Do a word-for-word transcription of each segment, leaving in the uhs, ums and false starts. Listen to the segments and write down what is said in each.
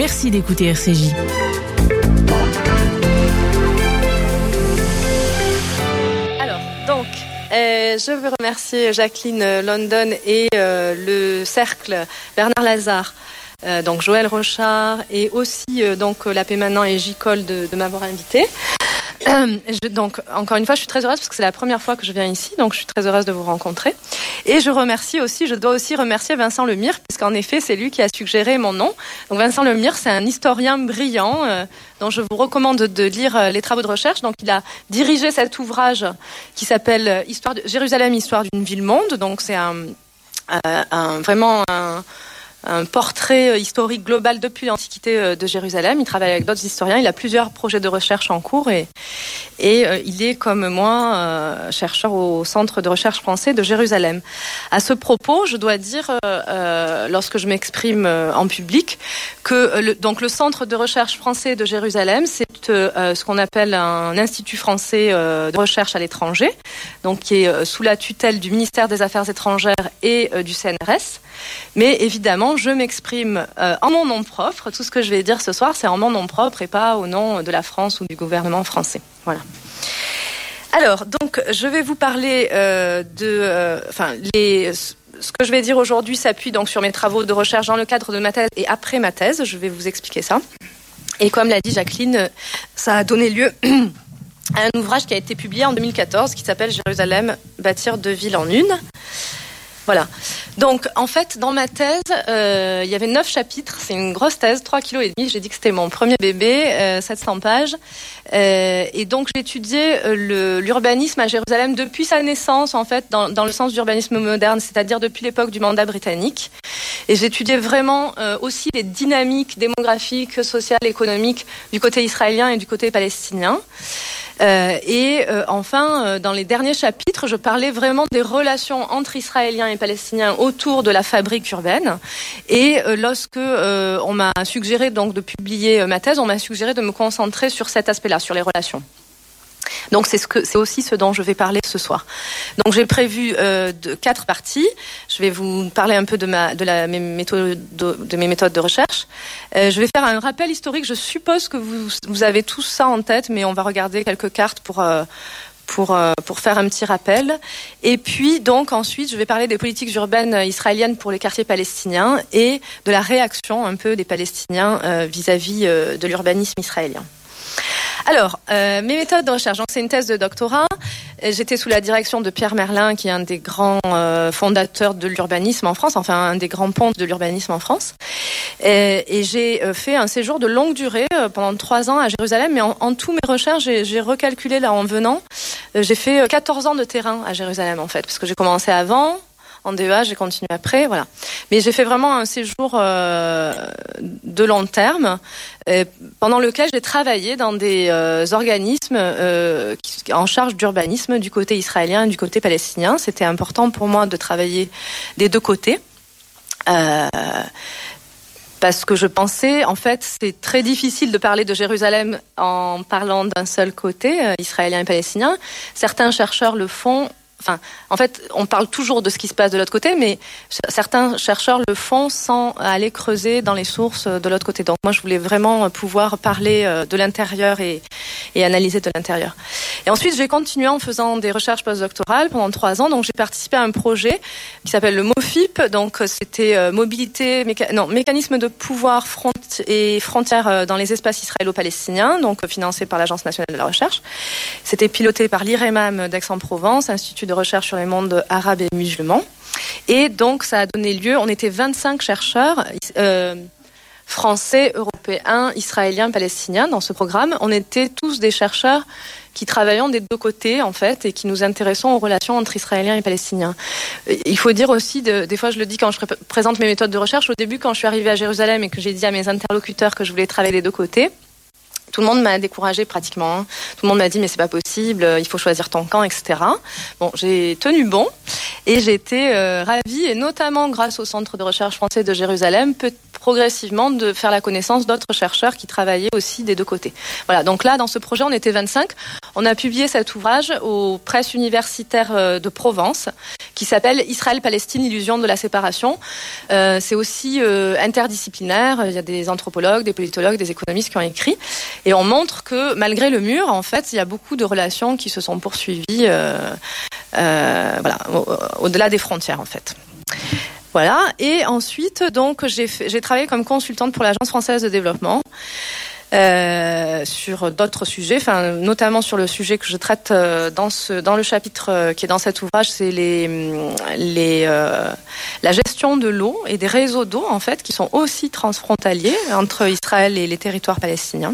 Merci d'écouter R C J. Alors, donc, euh, je veux remercier Jacqueline London et euh, le Cercle Bernard Lazare, euh, donc Joël Rochard et aussi euh, donc La Paix Maintenant et J-Col de, de m'avoir invitée. Euh, je, donc, encore une fois, je suis très heureuse parce que c'est la première fois que je viens ici, donc je suis très heureuse de vous rencontrer. Et je remercie aussi, je dois aussi remercier Vincent Lemire, puisqu'en effet, c'est lui qui a suggéré mon nom. Donc, Vincent Lemire, c'est un historien brillant, euh, dont je vous recommande de lire euh, les travaux de recherche. Donc, il a dirigé cet ouvrage qui s'appelle Histoire de Jérusalem, histoire d'une ville-monde. Donc, c'est un, euh, un vraiment un, un portrait historique global depuis l'Antiquité de Jérusalem. Il travaille avec d'autres historiens. Il a plusieurs projets de recherche en cours et, et euh, il est, comme moi, euh, chercheur au Centre de recherche français de Jérusalem. À ce propos, je dois dire, euh, euh, lorsque je m'exprime euh, en public, que euh, le, donc le Centre de recherche français de Jérusalem, c'est euh, ce qu'on appelle un institut français euh, de recherche à l'étranger, donc qui est euh, sous la tutelle du ministère des Affaires étrangères et euh, du C N R S. Mais évidemment, je m'exprime euh, en mon nom propre. Tout ce que je vais dire ce soir, c'est en mon nom propre et pas au nom de la France ou du gouvernement français. Voilà. Alors, donc, je vais vous parler euh, de... Enfin, euh, les... Ce que je vais dire aujourd'hui s'appuie donc sur mes travaux de recherche dans le cadre de ma thèse et après ma thèse. Je vais vous expliquer ça. Et comme l'a dit Jacqueline, ça a donné lieu à un ouvrage qui a été publié en deux mille quatorze qui s'appelle Jérusalem, bâtir deux villes en une. Voilà. Donc, en fait, dans ma thèse, euh, il y avait neuf chapitres. C'est une grosse thèse, trois kilos et demi. J'ai dit que c'était mon premier bébé, euh, sept cents pages. Euh, et donc, j'ai étudié le, l'urbanisme à Jérusalem depuis sa naissance, en fait, dans, dans le sens d'urbanisme moderne, c'est-à-dire depuis l'époque du mandat britannique. Et j'ai étudié vraiment euh, aussi les dynamiques démographiques, sociales, économiques du côté israélien et du côté palestinien. Euh, et euh, enfin, euh, dans les derniers chapitres, je parlais vraiment des relations entre Israéliens et Palestiniens autour de la fabrique urbaine. Et euh, lorsque euh, on m'a suggéré donc de publier euh, ma thèse, on m'a suggéré de me concentrer sur cet aspect-là, sur les relations. Donc c'est ce que c'est aussi ce dont je vais parler ce soir. Donc j'ai prévu euh, de quatre parties. Je vais vous parler un peu de ma de la mes méthodes de, de mes méthodes de recherche. Euh, je vais faire un rappel historique. Je suppose que vous vous avez tous ça en tête, mais on va regarder quelques cartes pour euh, pour euh, pour faire un petit rappel. Et puis donc ensuite je vais parler des politiques urbaines israéliennes pour les quartiers palestiniens et de la réaction un peu des Palestiniens euh, vis-à-vis euh, de l'urbanisme israélien. Alors, euh, mes méthodes de recherche. Donc, c'est une thèse de doctorat. J'étais sous la direction de Pierre Merlin, qui est un des grands euh, fondateurs de l'urbanisme en France, enfin un des grands pontes de l'urbanisme en France. Et, et j'ai fait un séjour de longue durée euh, pendant trois ans à Jérusalem. Mais en, en tout, mes recherches, j'ai, j'ai recalculé là en venant. Euh, j'ai fait quatorze ans de terrain à Jérusalem, en fait, parce que j'ai commencé avant. En D E A, j'ai continué après, voilà. Mais j'ai fait vraiment un séjour euh, de long terme, euh, pendant lequel j'ai travaillé dans des euh, organismes euh, qui, en charge d'urbanisme du côté israélien et du côté palestinien. C'était important pour moi de travailler des deux côtés. Euh, Parce que je pensais, en fait, c'est très difficile de parler de Jérusalem en parlant d'un seul côté, euh, israélien et palestinien. Certains chercheurs le font. Enfin, en fait, on parle toujours de ce qui se passe de l'autre côté, mais certains chercheurs le font sans aller creuser dans les sources de l'autre côté. Donc, moi, je voulais vraiment pouvoir parler de l'intérieur et, et analyser de l'intérieur. Et ensuite, j'ai continué en faisant des recherches postdoctorales pendant trois ans. Donc, j'ai participé à un projet qui s'appelle le MOFIP. Donc, c'était mobilité, méca... non, mécanisme de pouvoir front et frontières dans les espaces israélo-palestiniens, donc financé par l'Agence nationale de la recherche. C'était piloté par l'I R E M A M d'Aix-en-Provence, Institut de recherche sur les mondes arabes et musulmans. Et donc, ça a donné lieu, on était vingt-cinq chercheurs euh, français, européens, israéliens, palestiniens dans ce programme. On était tous des chercheurs qui travaillons des deux côtés, en fait, et qui nous intéressons aux relations entre Israéliens et Palestiniens. Il faut dire aussi, de, des fois je le dis quand je pré- présente mes méthodes de recherche, au début quand je suis arrivée à Jérusalem et que j'ai dit à mes interlocuteurs que je voulais travailler des deux côtés, tout le monde m'a découragée pratiquement. Hein. Tout le monde m'a dit mais c'est pas possible, il faut choisir ton camp, et cetera. Bon, j'ai tenu bon et j'ai été euh, ravie, et notamment grâce au Centre de recherche français de Jérusalem, peut progressivement de faire la connaissance d'autres chercheurs qui travaillaient aussi des deux côtés. Voilà, donc là, dans ce projet, on était vingt-cinq. On a publié cet ouvrage aux presses universitaires de Provence, qui s'appelle « Israël-Palestine, illusion de la séparation ». Euh, c'est aussi euh, interdisciplinaire. Il y a des anthropologues, des politologues, des économistes qui ont écrit. Et on montre que, malgré le mur, en fait, il y a beaucoup de relations qui se sont poursuivies euh, euh, voilà, au, au-delà des frontières, en fait. Voilà. Et ensuite, donc, j'ai, fait, j'ai travaillé comme consultante pour l'Agence française de développement. Euh, sur d'autres sujets, enfin notamment sur le sujet que je traite euh, dans ce dans le chapitre euh, qui est dans cet ouvrage, c'est les les euh, la gestion de l'eau et des réseaux d'eau en fait qui sont aussi transfrontaliers entre Israël et les territoires palestiniens.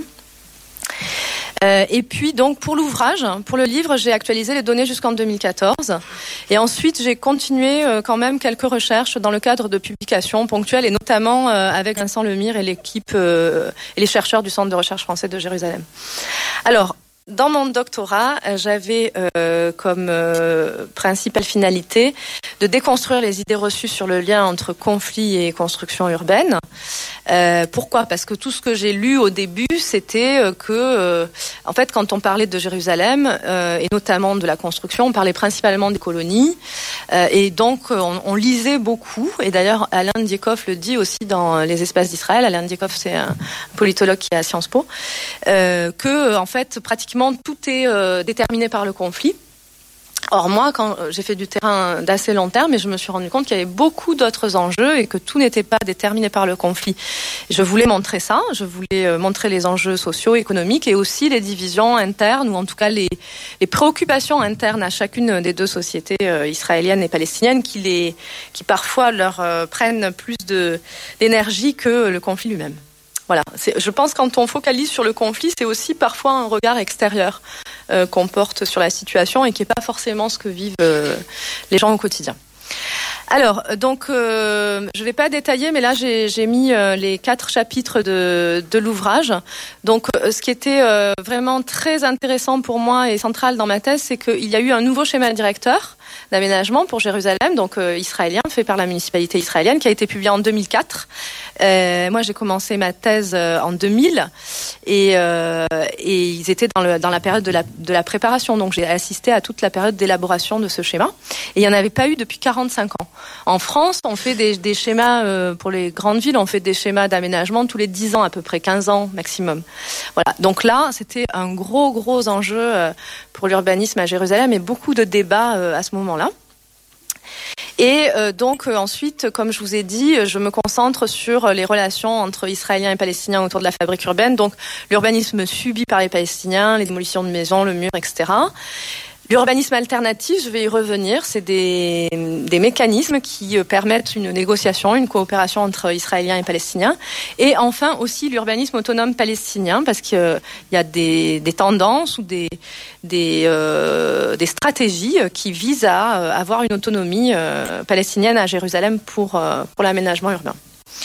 Euh, et puis donc pour l'ouvrage, pour le livre, j'ai actualisé les données jusqu'en deux mille quatorze. Et ensuite, j'ai continué euh, quand même quelques recherches dans le cadre de publications ponctuelles et notamment euh, avec Vincent Lemire et l'équipe euh, et les chercheurs du Centre de recherche français de Jérusalem. Alors, dans mon doctorat, j'avais euh, comme euh, principale finalité de déconstruire les idées reçues sur le lien entre conflit et construction urbaine. Euh, pourquoi ? Parce que tout ce que j'ai lu au début, c'était que, euh, en fait, quand on parlait de Jérusalem, euh, et notamment de la construction, on parlait principalement des colonies, euh, et donc on, on lisait beaucoup. Et d'ailleurs, Alain Diekhoff le dit aussi dans Les Espaces d'Israël. Alain Diekhoff, c'est un politologue qui est à Sciences Po, euh, que, en fait, pratiquement tout est euh, déterminé par le conflit. Or moi, quand j'ai fait du terrain d'assez long terme, et je me suis rendu compte qu'il y avait beaucoup d'autres enjeux et que tout n'était pas déterminé par le conflit. Je voulais montrer ça, je voulais montrer les enjeux sociaux, économiques et aussi les divisions internes ou en tout cas les, les préoccupations internes à chacune des deux sociétés euh, israéliennes et palestiniennes qui, les, qui parfois leur euh, prennent plus de, d'énergie que le conflit lui-même. Voilà. C'est, je pense que quand on focalise sur le conflit, c'est aussi parfois un regard extérieur euh, qu'on porte sur la situation et qui n'est pas forcément ce que vivent euh, les gens au quotidien. Alors, donc, euh, je ne vais pas détailler, mais là, j'ai, j'ai mis euh, les quatre chapitres de, de l'ouvrage. Donc, euh, ce qui était euh, vraiment très intéressant pour moi et central dans ma thèse, c'est qu'il y a eu un nouveau schéma directeur d'aménagement pour Jérusalem, donc euh, israélien, fait par la municipalité israélienne, qui a été publié en deux mille quatre. Euh, moi, j'ai commencé ma thèse euh, en deux mille et, euh, et ils étaient dans, le, dans la période de la, de la préparation. Donc, j'ai assisté à toute la période d'élaboration de ce schéma. Et il n'y en avait pas eu depuis quarante-cinq ans. En France, on fait des, des schémas, euh, pour les grandes villes, on fait des schémas d'aménagement tous les dix ans, à peu près quinze ans maximum. Voilà. Donc là, c'était un gros, gros enjeu euh, pour l'urbanisme à Jérusalem et beaucoup de débats euh, à ce moment-là. Et euh, donc euh, ensuite, comme je vous ai dit, je me concentre sur les relations entre Israéliens et Palestiniens autour de la fabrique urbaine. Donc l'urbanisme subi par les Palestiniens, les démolitions de maisons, le mur, et cetera. L'urbanisme alternatif, je vais y revenir, c'est des, des mécanismes qui permettent une négociation, une coopération entre Israéliens et Palestiniens. Et enfin aussi l'urbanisme autonome palestinien, parce qu'il euh, y a des, des tendances ou des, des, euh, des stratégies qui visent à euh, avoir une autonomie euh, palestinienne à Jérusalem pour, euh, pour l'aménagement urbain.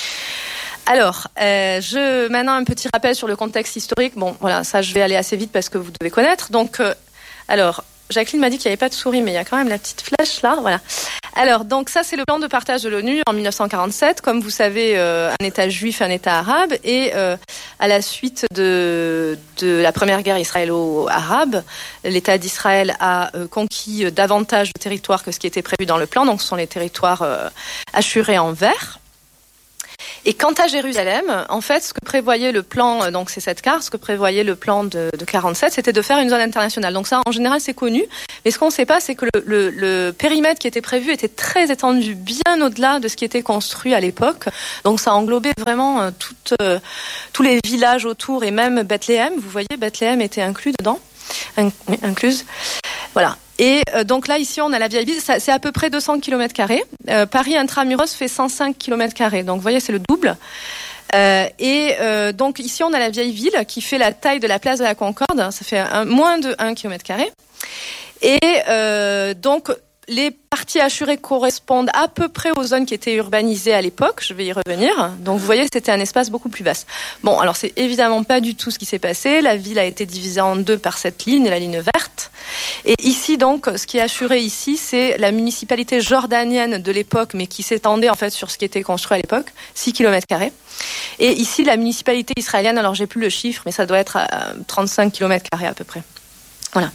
Alors, euh, je maintenant un petit rappel sur le contexte historique. Bon, voilà, ça je vais aller assez vite parce que vous devez connaître. Donc, euh, alors... Jacqueline m'a dit qu'il n'y avait pas de souris, mais il y a quand même la petite flèche là, voilà. Alors, donc ça, c'est le plan de partage de l'ONU en dix-neuf cent quarante-sept. Comme vous savez, euh, un État juif, un État arabe. Et euh, à la suite de, de la première guerre israélo-arabe, l'État d'Israël a euh, conquis davantage de territoires que ce qui était prévu dans le plan. Donc, ce sont les territoires euh, assurés en vert. Et quant à Jérusalem, en fait, ce que prévoyait le plan, donc c'est cette carte, ce que prévoyait le plan de, de quarante-sept, c'était de faire une zone internationale. Donc ça, en général, c'est connu. Mais ce qu'on ne sait pas, c'est que le, le, le périmètre qui était prévu était très étendu, bien au-delà de ce qui était construit à l'époque. Donc ça englobait vraiment euh, toutes, euh, tous les villages autour et même Bethléem. Vous voyez, Bethléem était inclus dedans, In, incluse. Voilà. Et euh, donc là, ici, on a la vieille ville, ça, c'est à peu près deux cents kilomètres carrés. Euh, Paris intramuros fait cent cinq kilomètres carrés. Donc, vous voyez, c'est le double. Euh, et euh, donc, ici, on a la vieille ville qui fait la taille de la place de la Concorde. Ça fait un, moins de un kilomètre carré. Et euh, donc, les parties assurées correspondent à peu près aux zones qui étaient urbanisées à l'époque, je vais y revenir. Donc vous voyez, c'était un espace beaucoup plus vaste. Bon, alors c'est évidemment pas du tout ce qui s'est passé. La ville a été divisée en deux par cette ligne, la ligne verte. Et ici donc, ce qui est assuré ici, c'est la municipalité jordanienne de l'époque, mais qui s'étendait en fait sur ce qui était construit à l'époque, six kilomètres carrés. Et ici, la municipalité israélienne, alors j'ai plus le chiffre, mais ça doit être à trente-cinq kilomètres carrés à peu près. Voilà.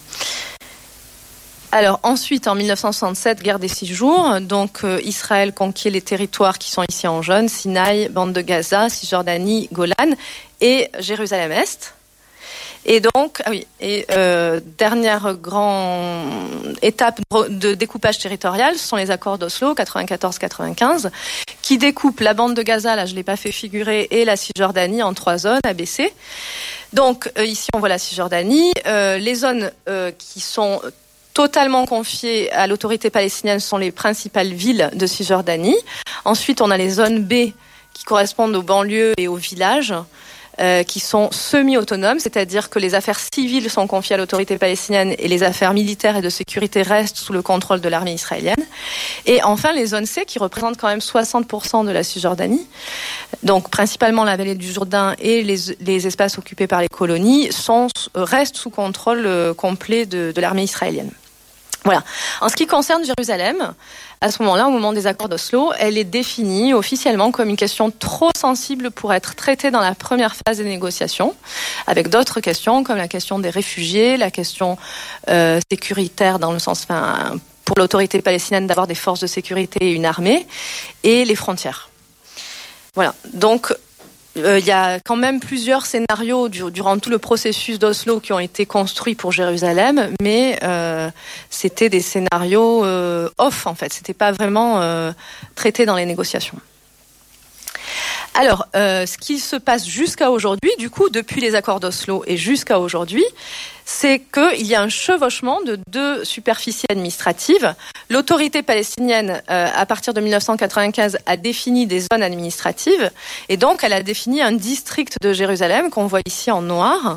Alors ensuite, en mille neuf cent soixante-sept, guerre des six jours, donc euh, Israël conquiert les territoires qui sont ici en jaune, Sinaï, bande de Gaza, Cisjordanie, Golan et Jérusalem-Est. Et donc, ah oui, et euh, dernière grande étape de découpage territorial, ce sont les accords d'Oslo, quatre-vingt-quatorze quatre-vingt-quinze, qui découpent la bande de Gaza, là je ne l'ai pas fait figurer, et la Cisjordanie en trois zones A B C. Donc euh, ici on voit la Cisjordanie, euh, les zones euh, qui sont totalement confiées à l'autorité palestinienne sont les principales villes de Cisjordanie. Ensuite, on a les zones B qui correspondent aux banlieues et aux villages euh, qui sont semi-autonomes, c'est-à-dire que les affaires civiles sont confiées à l'autorité palestinienne et les affaires militaires et de sécurité restent sous le contrôle de l'armée israélienne. Et enfin, les zones C qui représentent quand même soixante pour cent de la Cisjordanie, donc principalement la vallée du Jourdain et les, les espaces occupés par les colonies, sont, restent sous contrôle euh, complet de, de l'armée israélienne. Voilà. En ce qui concerne Jérusalem, à ce moment-là, au moment des accords d'Oslo, elle est définie officiellement comme une question trop sensible pour être traitée dans la première phase des négociations, avec d'autres questions comme la question des réfugiés, la question euh, sécuritaire dans le sens, enfin, pour l'autorité palestinienne d'avoir des forces de sécurité et une armée, et les frontières. Voilà. Donc, il euh, y a quand même plusieurs scénarios du, durant tout le processus d'Oslo qui ont été construits pour Jérusalem, mais euh, c'était des scénarios euh, off en fait, c'était pas vraiment euh, traité dans les négociations. Alors, euh, ce qui se passe jusqu'à aujourd'hui, du coup, depuis les accords d'Oslo et jusqu'à aujourd'hui, c'est qu'il y a un chevauchement de deux superficies administratives. L'autorité palestinienne, euh, à partir de mille neuf cent quatre-vingt-quinze, a défini des zones administratives, et donc elle a défini un district de Jérusalem qu'on voit ici en noir,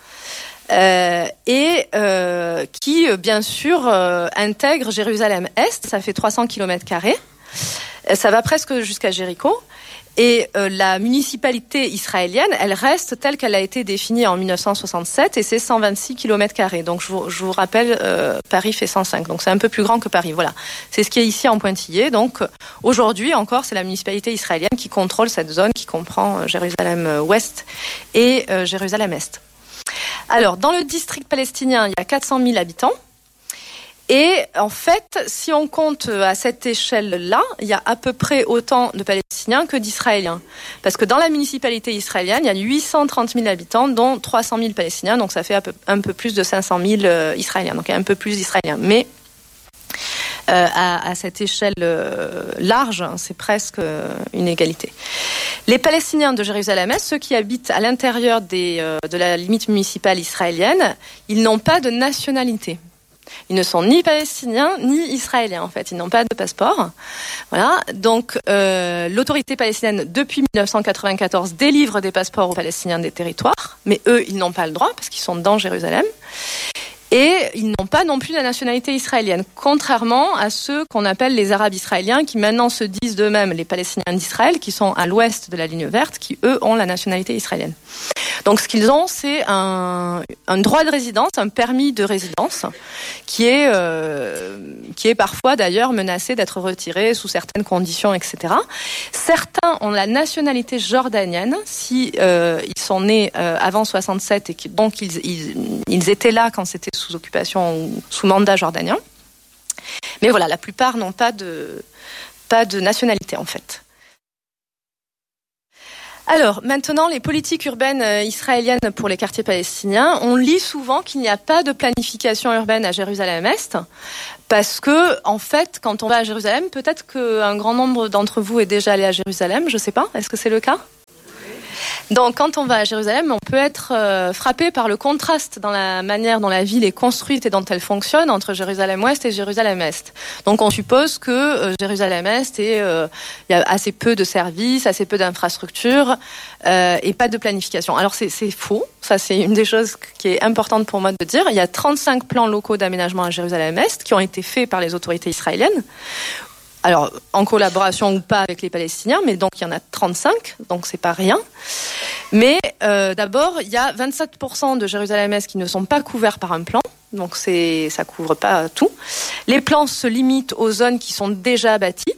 euh, et euh, qui, bien sûr, euh, intègre Jérusalem-Est. Ça fait trois cents kilomètres carrés. Ça va presque jusqu'à Jéricho. Et euh, la municipalité israélienne, elle reste telle qu'elle a été définie en mille neuf cent soixante-sept, et c'est cent vingt-six kilomètres carrés. Donc je vous, je vous rappelle, euh, Paris fait cent cinq, donc c'est un peu plus grand que Paris. Voilà, c'est ce qui est ici en pointillé. Donc aujourd'hui encore, c'est la municipalité israélienne qui contrôle cette zone qui comprend Jérusalem-Ouest et euh, Jérusalem-Est. Alors, dans le district palestinien, il y a quatre cent mille habitants. Et en fait, si on compte à cette échelle-là, il y a à peu près autant de Palestiniens que d'Israéliens. Parce que dans la municipalité israélienne, il y a huit cent trente mille habitants, dont trois cent mille Palestiniens. Donc ça fait un peu, un peu plus de cinq cent mille euh, Israéliens. Donc il y a un peu plus d'Israéliens. Mais euh, à, à cette échelle euh, large, c'est presque euh, une égalité. Les Palestiniens de Jérusalem-Est, ceux qui habitent à l'intérieur des, euh, de la limite municipale israélienne, ils n'ont pas de nationalité. Ils ne sont ni palestiniens ni israéliens en fait, ils n'ont pas de passeport. Voilà, donc euh, l'autorité palestinienne depuis mille neuf cent quatre-vingt-quatorze délivre des passeports aux Palestiniens des territoires, mais eux ils n'ont pas le droit parce qu'ils sont dans Jérusalem. Et ils n'ont pas non plus la nationalité israélienne, contrairement à ceux qu'on appelle les Arabes israéliens, qui maintenant se disent d'eux-mêmes les Palestiniens d'Israël, qui sont à l'ouest de la ligne verte, qui eux ont la nationalité israélienne. Donc ce qu'ils ont, c'est un, un droit de résidence, un permis de résidence, qui est, euh, qui est parfois d'ailleurs menacé d'être retiré sous certaines conditions, et cetera. Certains ont la nationalité jordanienne, si euh, ils sont nés euh, avant soixante-sept et que, donc ils, ils, ils étaient là quand c'était sous occupation ou sous mandat jordanien. Mais voilà, la plupart n'ont pas de, pas de nationalité en fait. Alors, maintenant, les politiques urbaines israéliennes pour les quartiers palestiniens, on lit souvent qu'il n'y a pas de planification urbaine à Jérusalem-Est, parce que, en fait, quand on va à Jérusalem, peut-être qu'un grand nombre d'entre vous est déjà allé à Jérusalem, je ne sais pas, est-ce que c'est le cas ? Donc, quand on va à Jérusalem, on peut être euh, frappé par le contraste dans la manière dont la ville est construite et dont elle fonctionne entre Jérusalem-Ouest et Jérusalem-Est. Donc, on suppose que euh, Jérusalem-Est, il euh, y a assez peu de services, assez peu d'infrastructures euh, et pas de planification. Alors, c'est, c'est faux. Ça, c'est une des choses qui est importante pour moi de dire. Il y a trente-cinq plans locaux d'aménagement à Jérusalem-Est qui ont été faits par les autorités israéliennes. Alors, en collaboration ou pas avec les Palestiniens, mais donc il y en a trente-cinq, donc c'est pas rien. Mais euh, d'abord, il y a vingt-sept pour cent de Jérusalem-Est qui ne sont pas couverts par un plan, donc c'est, ça couvre pas tout. Les plans se limitent aux zones qui sont déjà bâties.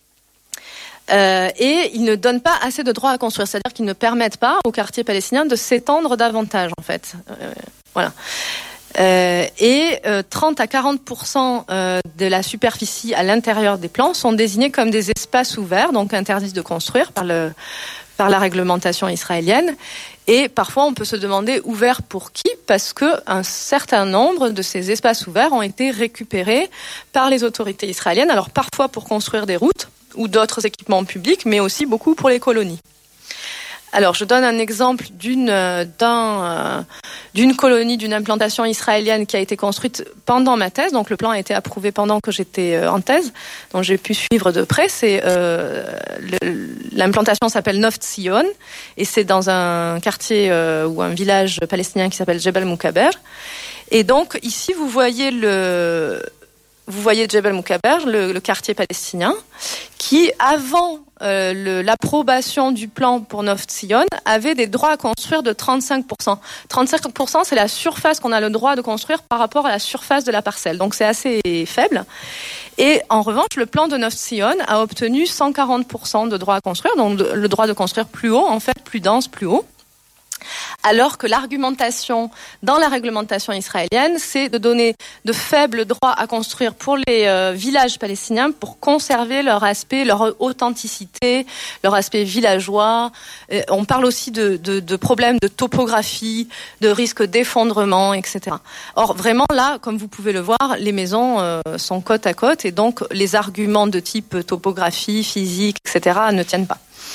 Euh, et ils ne donnent pas assez de droits à construire, c'est-à-dire qu'ils ne permettent pas au quartier palestinien de s'étendre davantage, en fait. Euh, voilà. Euh, et euh, trente à quarante pour cent euh, de la superficie à l'intérieur des plans sont désignés comme des espaces ouverts, donc interdits de construire par, le, par la réglementation israélienne. Et parfois, on peut se demander ouverts pour qui ? Parce qu'un certain nombre de ces espaces ouverts ont été récupérés par les autorités israéliennes, alors parfois pour construire des routes ou d'autres équipements publics, mais aussi beaucoup pour les colonies. Alors, je donne un exemple d'une, d'un, euh, d'une colonie, d'une implantation israélienne qui a été construite pendant ma thèse. Donc, le plan a été approuvé pendant que j'étais euh, en thèse, donc j'ai pu suivre de près. C'est euh, le, l'implantation s'appelle Nov Tzion et c'est dans un quartier euh, ou un village palestinien qui s'appelle Jebel Moukaber. Et donc, ici, vous voyez le Vous voyez Jebel Moukaber, le, le quartier palestinien, qui, avant euh, le, l'approbation du plan pour Nov Tzion, avait des droits à construire de trente-cinq pour cent. trente-cinq pour cent, c'est la surface qu'on a le droit de construire par rapport à la surface de la parcelle. Donc c'est assez faible. Et en revanche, le plan de Nov Tzion a obtenu cent quarante pour cent de droits à construire, donc le droit de construire plus haut, en fait, plus dense, plus haut. Alors que l'argumentation dans la réglementation israélienne, c'est de donner de faibles droits à construire pour les euh, villages palestiniens pour conserver leur aspect, leur authenticité, leur aspect villageois. Et on parle aussi de, de, de problèmes de topographie, de risques d'effondrement, et cetera. Or, vraiment là, comme vous pouvez le voir, les maisons euh, sont côte à côte et donc les arguments de type topographie, physique, et cetera ne tiennent pas.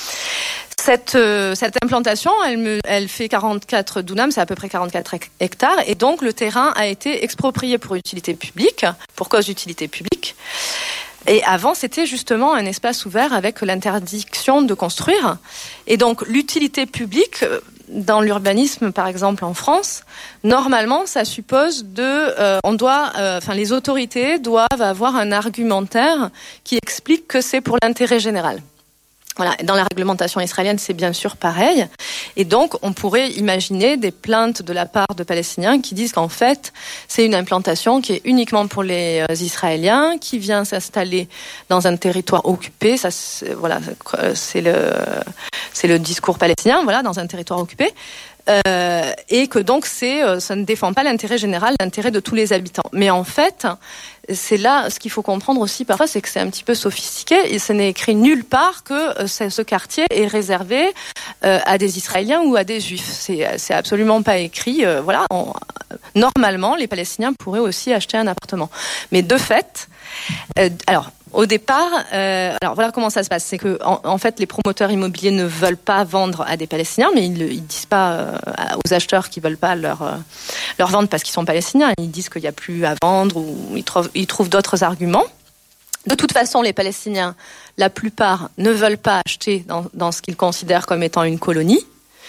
Cette, euh, cette implantation, elle, me, elle fait quarante-quatre dunams, c'est à peu près quarante-quatre hectares, et donc le terrain a été exproprié pour utilité publique, pour cause d'utilité publique. Et avant, c'était justement un espace ouvert avec l'interdiction de construire. Et donc l'utilité publique, dans l'urbanisme par exemple en France, normalement, ça suppose de, euh, on doit, euh, enfin les autorités doivent avoir un argumentaire qui explique que c'est pour l'intérêt général. Voilà, dans la réglementation israélienne, c'est bien sûr pareil. Et donc, on pourrait imaginer des plaintes de la part de Palestiniens qui disent qu'en fait, c'est une implantation qui est uniquement pour les Israéliens, qui vient s'installer dans un territoire occupé. Ça, c'est, voilà, c'est le, c'est le discours palestinien, voilà, dans un territoire occupé. Euh, et que donc c'est, ça ne défend pas l'intérêt général, l'intérêt de tous les habitants. Mais en fait, c'est là ce qu'il faut comprendre aussi parfois, c'est que c'est un petit peu sophistiqué et ce n'est écrit nulle part que ce quartier est réservé euh, à des Israéliens ou à des Juifs. C'est, c'est absolument pas écrit. Euh, voilà, on, normalement, les Palestiniens pourraient aussi acheter un appartement. Mais de fait, euh, alors. Au départ, euh, alors voilà comment ça se passe. C'est que en, en fait, les promoteurs immobiliers ne veulent pas vendre à des Palestiniens, mais ils ils disent pas euh, aux acheteurs qu'ils veulent pas leur euh, leur vendre parce qu'ils sont Palestiniens. Ils disent qu'il y a plus à vendre ou ils trouvent ils trouvent d'autres arguments. De toute façon, les Palestiniens, la plupart, ne veulent pas acheter dans dans ce qu'ils considèrent comme étant une colonie.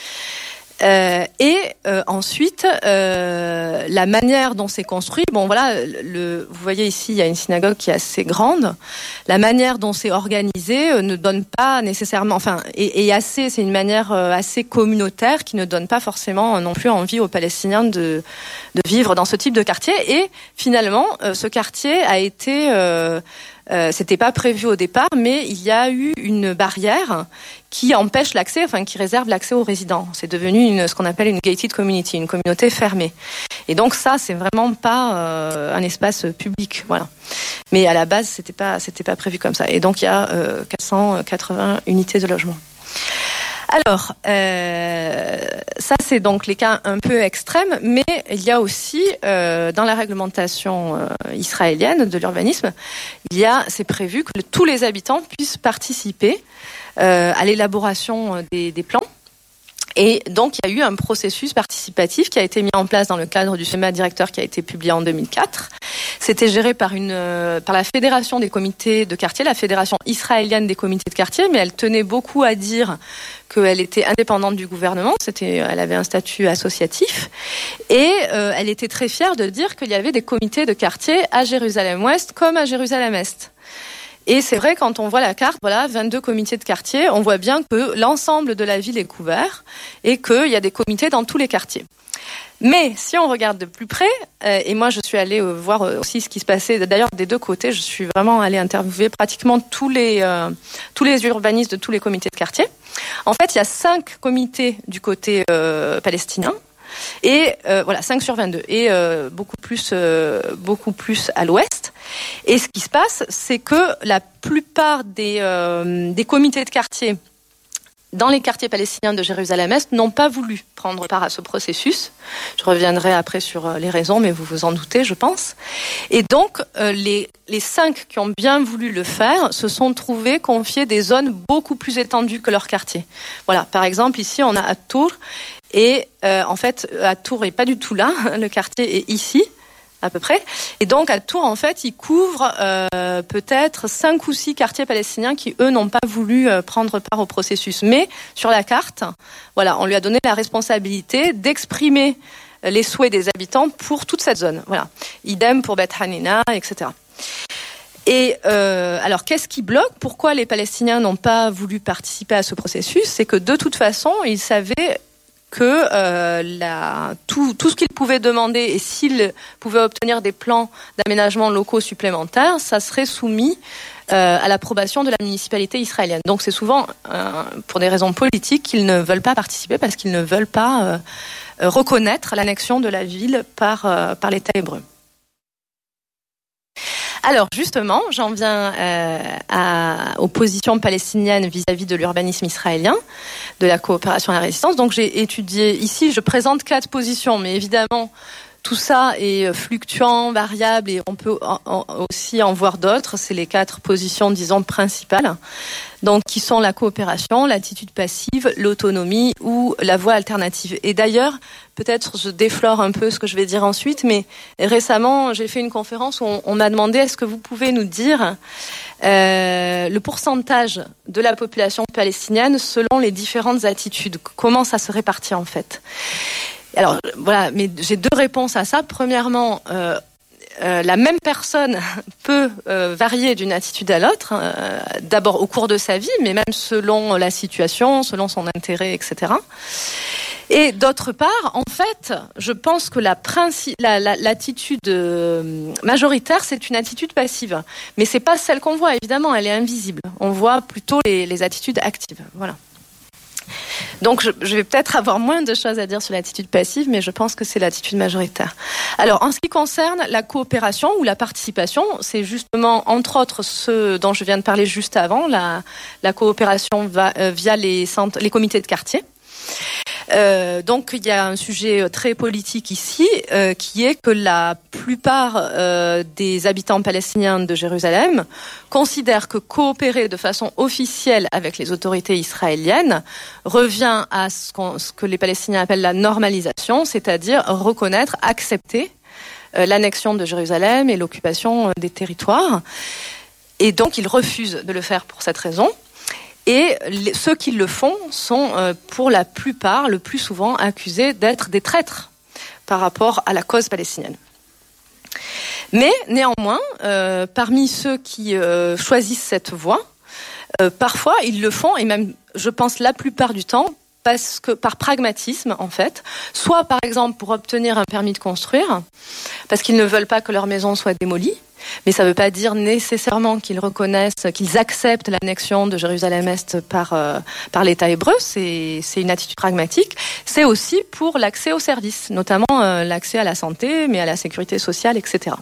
Euh, et euh, ensuite, euh, la manière dont c'est construit, bon voilà, le, vous voyez ici, il y a une synagogue qui est assez grande. La manière dont c'est organisé euh, ne donne pas nécessairement, enfin, et, et assez, c'est une manière euh, assez communautaire qui ne donne pas forcément euh, non plus envie aux Palestiniens de, de vivre dans ce type de quartier. Et finalement, euh, ce quartier a été euh, Euh, c'était pas prévu au départ, mais il y a eu une barrière qui empêche l'accès, enfin qui réserve l'accès aux résidents. C'est devenu une, ce qu'on appelle une gated community, une communauté fermée. Et donc ça, c'est vraiment pas euh, un espace public, voilà. Mais à la base, c'était pas, c'était pas prévu comme ça. Et donc il y a euh, quatre cent quatre-vingts unités de logement. Alors, euh, ça c'est donc les cas un peu extrêmes, mais il y a aussi euh, dans la réglementation euh, israélienne de l'urbanisme, il y a, c'est prévu que le, tous les habitants puissent participer euh, à l'élaboration des, des plans Et donc, il y a eu un processus participatif qui a été mis en place dans le cadre du schéma directeur qui a été publié en deux mille quatre. C'était géré par une, euh, par la Fédération des comités de quartier, la Fédération israélienne des comités de quartier, mais elle tenait beaucoup à dire qu'elle était indépendante du gouvernement. C'était, elle avait un statut associatif. Et euh, elle était très fière de dire qu'il y avait des comités de quartier à Jérusalem-Ouest comme à Jérusalem-Est. Et c'est vrai, quand on voit la carte, voilà, vingt-deux comités de quartier, on voit bien que l'ensemble de la ville est couvert et qu'il y a des comités dans tous les quartiers. Mais si on regarde de plus près, euh, et moi je suis allée euh, voir aussi ce qui se passait, d'ailleurs des deux côtés, je suis vraiment allée interviewer pratiquement tous les, euh, tous les urbanistes de tous les comités de quartier. En fait, il y a cinq comités du côté euh, palestinien. Et euh, voilà, cinq sur vingt-deux, et euh, beaucoup plus, euh, beaucoup plus à l'ouest. Et ce qui se passe, c'est que la plupart des, euh, des comités de quartier dans les quartiers palestiniens de Jérusalem-Est n'ont pas voulu prendre part à ce processus. Je reviendrai après sur les raisons, mais vous vous en doutez, je pense. Et donc, euh, les, les cinq qui ont bien voulu le faire se sont trouvés confier des zones beaucoup plus étendues que leur quartier. Voilà, par exemple, ici, on a At-Tour, et euh, en fait, At-Tour n'est pas du tout là, le quartier est ici, à peu près. Et donc, At-Tour, en fait, il couvre euh, peut-être cinq ou six quartiers palestiniens qui, eux, n'ont pas voulu euh, prendre part au processus. Mais sur la carte, voilà, on lui a donné la responsabilité d'exprimer les souhaits des habitants pour toute cette zone. Voilà. Idem pour Beth Hanina, et cetera. Et euh, alors, qu'est-ce qui bloque ? Pourquoi les Palestiniens n'ont pas voulu participer à ce processus ? C'est que, de toute façon, ils savaient que euh, la, tout, tout ce qu'ils pouvaient demander, et s'ils pouvaient obtenir des plans d'aménagement locaux supplémentaires, ça serait soumis euh, à l'approbation de la municipalité israélienne. Donc c'est souvent euh, pour des raisons politiques qu'ils ne veulent pas participer, parce qu'ils ne veulent pas euh, reconnaître l'annexion de la ville par, euh, par l'État hébreu. Alors justement, j'en viens euh, à, aux positions palestiniennes vis-à-vis de l'urbanisme israélien, de la coopération et la résistance. Donc j'ai étudié ici, je présente quatre positions, mais évidemment tout ça est fluctuant, variable, et on peut en, en, aussi en voir d'autres. C'est les quatre positions, disons, principales. Donc, qui sont la coopération, l'attitude passive, l'autonomie ou la voie alternative. Et d'ailleurs, peut-être je déflore un peu ce que je vais dire ensuite, mais récemment, j'ai fait une conférence où on, on m'a demandé, est-ce que vous pouvez nous dire euh, le pourcentage de la population palestinienne selon les différentes attitudes ? Comment ça se répartit en fait ? Alors, voilà, mais j'ai deux réponses à ça. Premièrement, euh, Euh, la même personne peut euh, varier d'une attitude à l'autre, euh, d'abord au cours de sa vie, mais même selon la situation, selon son intérêt, et cetera. Et d'autre part, en fait, je pense que la princi- la, la, l'attitude euh, majoritaire, c'est une attitude passive. Mais c'est pas celle qu'on voit, évidemment, elle est invisible. On voit plutôt les, les attitudes actives. Voilà. Donc je, je vais peut-être avoir moins de choses à dire sur l'attitude passive, mais je pense que c'est l'attitude majoritaire. Alors en ce qui concerne la coopération ou la participation, c'est justement entre autres ce dont je viens de parler juste avant, la, la coopération va, euh, via les, centres, les comités de quartier. Euh, donc il y a un sujet très politique ici, euh, qui est que la plupart euh, des habitants palestiniens de Jérusalem considèrent que coopérer de façon officielle avec les autorités israéliennes revient à ce, qu'on, ce que les Palestiniens appellent la normalisation, c'est-à-dire reconnaître, accepter euh, l'annexion de Jérusalem et l'occupation euh, des territoires. Et donc ils refusent de le faire pour cette raison. Et les, ceux qui le font sont euh, pour la plupart, le plus souvent, accusés d'être des traîtres par rapport à la cause palestinienne. Mais néanmoins, euh, parmi ceux qui euh, choisissent cette voie, euh, parfois ils le font, et même, je pense, la plupart du temps, parce que par pragmatisme, en fait, soit par exemple pour obtenir un permis de construire, parce qu'ils ne veulent pas que leur maison soit démolie, mais ça ne veut pas dire nécessairement qu'ils reconnaissent, qu'ils acceptent l'annexion de Jérusalem-Est par, euh, par l'État hébreu, c'est, c'est une attitude pragmatique. C'est aussi pour l'accès aux services, notamment euh, l'accès à la santé, mais à la sécurité sociale, et cetera.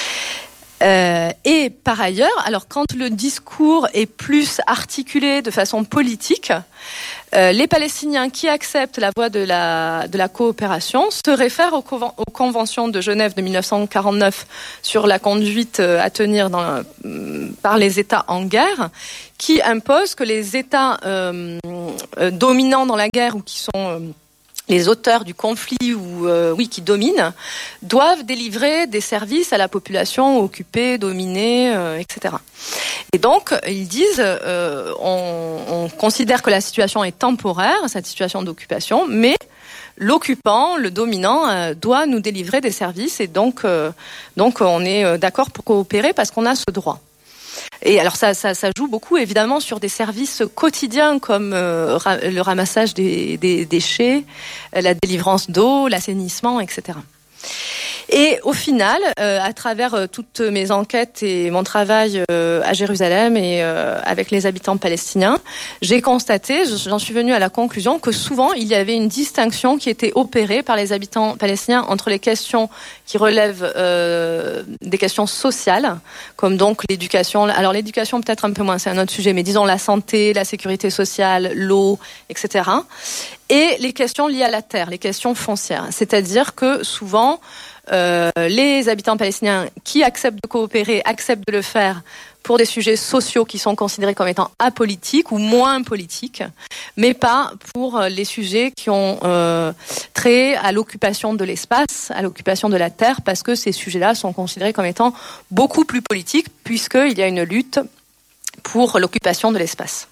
Euh, et par ailleurs, alors quand le discours est plus articulé de façon politique, Euh, les Palestiniens qui acceptent la voie de la, de la coopération se réfèrent aux, conven- aux conventions de Genève de mille neuf cent quarante-neuf sur la conduite à tenir dans, par les États en guerre, qui imposent que les États euh, euh, dominants dans la guerre ou qui sont euh, les auteurs du conflit ou euh, oui qui dominent doivent délivrer des services à la population occupée, dominée, euh, et cetera. Et donc ils disent euh, on, on considère que la situation est temporaire, cette situation d'occupation, mais l'occupant, le dominant, euh, doit nous délivrer des services et donc euh, donc on est d'accord pour coopérer parce qu'on a ce droit. Et alors ça, ça, ça joue beaucoup évidemment sur des services quotidiens comme euh, ra- le ramassage des, des déchets, la délivrance d'eau, l'assainissement, et cetera. Et au final, euh, à travers euh, toutes mes enquêtes et mon travail euh, à Jérusalem et euh, avec les habitants palestiniens, j'ai constaté, j'en suis venue à la conclusion que souvent il y avait une distinction qui était opérée par les habitants palestiniens entre les questions qui relèvent euh, des questions sociales, comme donc l'éducation. Alors l'éducation peut-être un peu moins, c'est un autre sujet, mais disons la santé, la sécurité sociale, l'eau, et cetera. Et les questions liées à la terre, les questions foncières. C'est-à-dire que souvent, euh, les habitants palestiniens qui acceptent de coopérer, acceptent de le faire pour des sujets sociaux qui sont considérés comme étant apolitiques ou moins politiques, mais pas pour les sujets qui ont euh, trait à l'occupation de l'espace, à l'occupation de la terre, parce que ces sujets-là sont considérés comme étant beaucoup plus politiques, puisqu'il y a une lutte pour l'occupation de l'espace.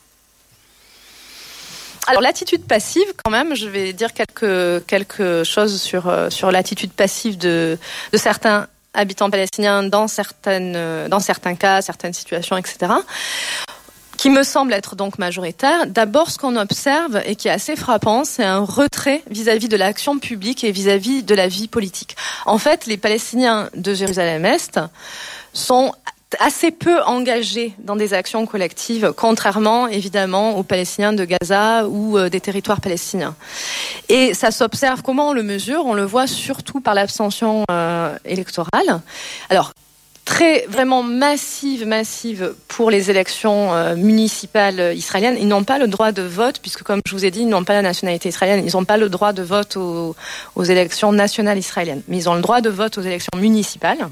Alors l'attitude passive, quand même, je vais dire quelque quelque chose sur sur l'attitude passive de de certains habitants palestiniens dans certaines dans certains cas, certaines situations, et cetera, qui me semble être donc majoritaire. D'abord, ce qu'on observe et qui est assez frappant, c'est un retrait vis-à-vis de l'action publique et vis-à-vis de la vie politique. En fait, les Palestiniens de Jérusalem-Est sont assez peu engagés dans des actions collectives, contrairement évidemment aux Palestiniens de Gaza ou euh, des territoires palestiniens. Et ça s'observe, comment on le mesure ? On le voit surtout par l'abstention euh, électorale. Alors, très vraiment massive, massive pour les élections euh, municipales israéliennes. Ils n'ont pas le droit de vote, puisque comme je vous ai dit, ils n'ont pas la nationalité israélienne. Ils n'ont pas le droit de vote aux, aux élections nationales israéliennes. Mais ils ont le droit de vote aux élections municipales.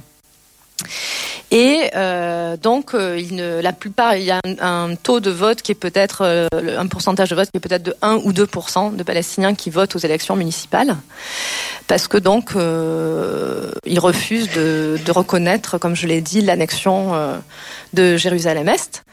Et euh, donc, euh, il ne, la plupart, il y a un, un taux de vote qui est peut-être, euh, un pourcentage de vote qui est peut-être de un ou deux pour cent de Palestiniens qui votent aux élections municipales, parce que donc, euh, ils refusent de, de reconnaître, comme je l'ai dit, l'annexion euh, de Jérusalem-Est.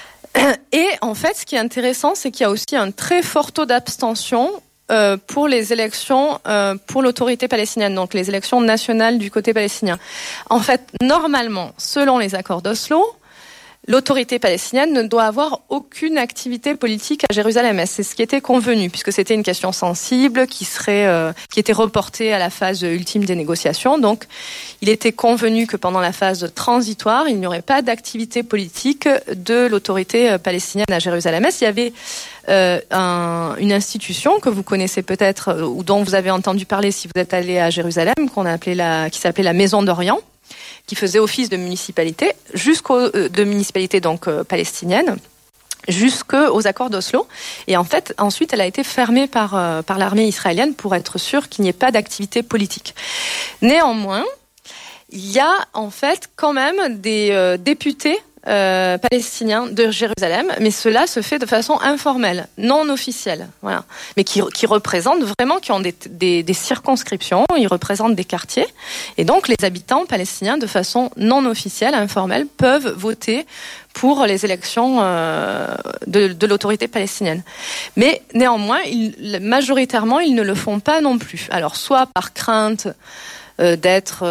Et en fait, ce qui est intéressant, c'est qu'il y a aussi un très fort taux d'abstention Euh, pour les élections euh, pour l'autorité palestinienne, donc les élections nationales du côté palestinien. En fait, normalement, selon les accords d'Oslo, l'autorité palestinienne ne doit avoir aucune activité politique à Jérusalem-Est. C'est ce qui était convenu, puisque c'était une question sensible qui serait, euh, qui était reportée à la phase ultime des négociations. Donc, il était convenu que pendant la phase transitoire, il n'y aurait pas d'activité politique de l'autorité palestinienne à Jérusalem-Est. Il y avait euh, un, une institution que vous connaissez peut-être, ou dont vous avez entendu parler si vous êtes allé à Jérusalem, qu'on a appelé la, qui s'appelait la Maison d'Orient, qui faisait office de municipalité, jusqu'aux euh, de municipalité donc euh, palestinienne, jusqu'aux accords d'Oslo. Et en fait, ensuite, elle a été fermée par euh, par l'armée israélienne pour être sûre qu'il n'y ait pas d'activité politique. Néanmoins, il y a en fait quand même des euh, députés Euh, palestiniens de Jérusalem, mais cela se fait de façon informelle, non officielle, voilà, mais qui, qui représentent vraiment, qui ont des, des, des circonscriptions, ils représentent des quartiers, et donc les habitants palestiniens, de façon non officielle, informelle, peuvent voter pour les élections euh, de, de l'autorité palestinienne. Mais néanmoins, ils, majoritairement, ils ne le font pas non plus. Alors, soit par crainte euh, d'être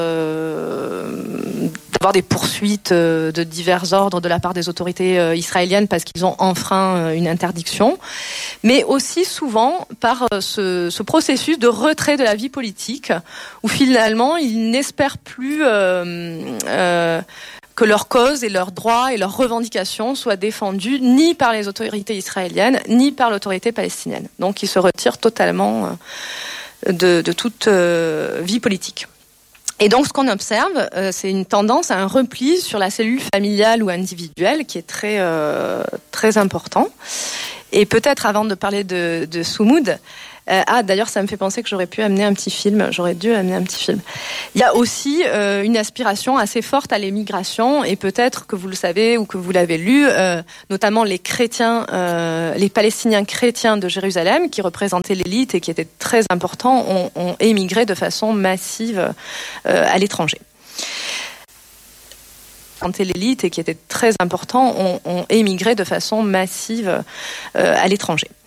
euh, d'avoir des poursuites de divers ordres de la part des autorités israéliennes parce qu'ils ont enfreint une interdiction, mais aussi souvent par ce, ce processus de retrait de la vie politique où finalement ils n'espèrent plus euh, euh, que leurs causes et leurs droits et leurs revendications soient défendus ni par les autorités israéliennes ni par l'autorité palestinienne. Donc ils se retirent totalement de, de toute euh, vie politique. Et donc, ce qu'on observe, euh, c'est une tendance à un repli sur la cellule familiale ou individuelle qui est très, euh, très important. Et peut-être avant de parler de, de Soumoud, euh, ah d'ailleurs ça me fait penser que j'aurais pu amener un petit film, j'aurais dû amener un petit film. Il y a aussi euh, une aspiration assez forte à l'émigration, et peut-être que vous le savez ou que vous l'avez lu, euh, notamment les chrétiens, euh, les Palestiniens chrétiens de Jérusalem, qui représentaient l'élite et qui étaient très importants, ont, ont émigré de façon massive euh, à l'étranger. L'élite et qui étaient très importants ont, ont émigré de façon massive euh, à l'étranger.